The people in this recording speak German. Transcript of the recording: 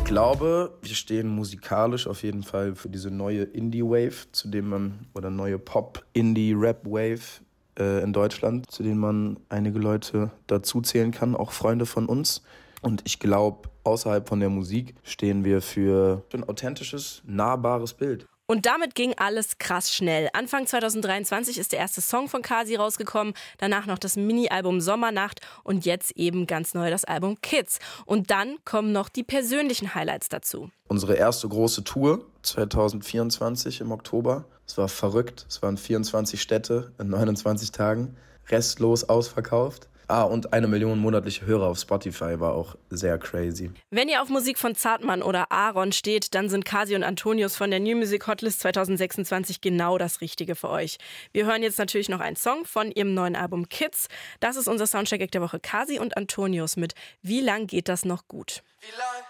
glaube, wir stehen musikalisch auf jeden Fall für diese neue Indie-Wave, oder neue Pop-Indie-Rap-Wave in Deutschland, zu denen man einige Leute dazu zählen kann, auch Freunde von uns. Und ich glaube, außerhalb von der Musik stehen wir für ein authentisches, nahbares Bild. Und damit ging alles krass schnell. Anfang 2023 ist der erste Song von Kasi rausgekommen, danach noch das Mini-Album Sommernacht und jetzt eben ganz neu das Album Kids. Und dann kommen noch die persönlichen Highlights dazu. Unsere erste große Tour 2024 im Oktober. Es war verrückt, es waren 24 Städte in 29 Tagen, restlos ausverkauft. Und 1 Million monatliche Hörer auf Spotify war auch sehr crazy. Wenn ihr auf Musik von Zartmann oder Aaron steht, dann sind Kasi und Antonius von der New Music Hotlist 2026 genau das Richtige für euch. Wir hören jetzt natürlich noch einen Song von ihrem neuen Album Kids. Das ist unser Soundcheck der Woche. Kasi und Antonius mit Wie lang geht das noch gut?